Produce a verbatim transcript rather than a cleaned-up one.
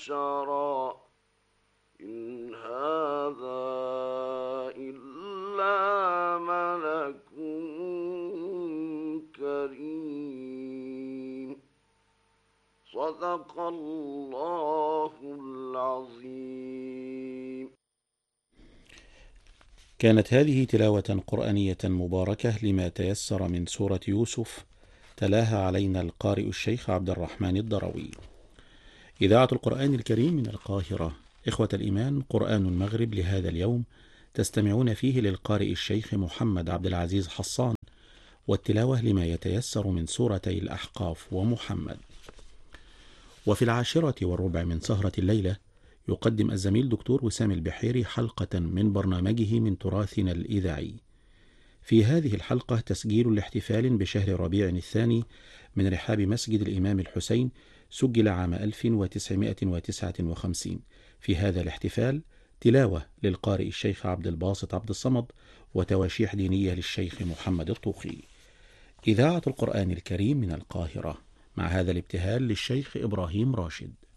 بشرا إن هذا إلا ملك كريم. صدق الله العظيم. كانت هذه تلاوة قرآنية مباركة لما تيسر من سورة يوسف، تلاها علينا القارئ الشيخ عبد الرحمن الدروي. إذاعة القرآن الكريم من القاهرة. إخوة الإيمان، قرآن المغرب لهذا اليوم تستمعون فيه للقارئ الشيخ محمد عبد العزيز حصان، والتلاوة لما يتيسر من سورتي الأحقاف ومحمد. وفي العاشرة والربع من سهرة الليلة يقدم الزميل دكتور وسام البحيري حلقة من برنامجه من تراثنا الإذاعي. في هذه الحلقة تسجيل لاحتفال بشهر ربيع الثاني من رحاب مسجد الإمام الحسين، سجل عام ألف وتسعمائة وتسعة وخمسين. في هذا الاحتفال تلاوة للقارئ الشيخ عبد الباسط عبد الصمد، وتواشيح دينية للشيخ محمد الطوخي. إذاعة القرآن الكريم من القاهرة، مع هذا الابتهال للشيخ إبراهيم راشد.